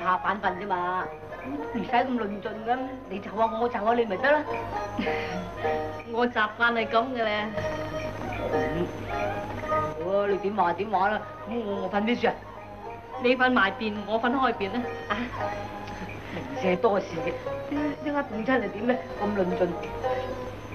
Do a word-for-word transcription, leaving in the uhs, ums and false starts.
下反瞓啫嘛，唔使咁論盡噶。你就下我就下你咪得啦。 我習慣係咁嘅咧。 好，你點話點話啦。咁我我瞓邊處啊？ 你瞓埋邊，我瞓開邊啦。啊， 零舍多事嘅，點點解凍親係點咧？咁論盡。